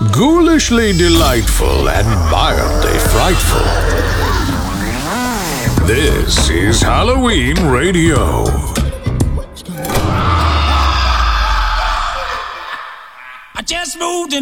ghoulishly delightful and mildly frightful. This is Halloween Radio. I just moved in.